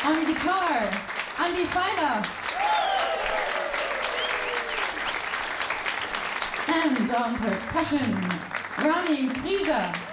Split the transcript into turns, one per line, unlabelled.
On guitar, Andy Feiler. And on percussion, Ronnie Krieger.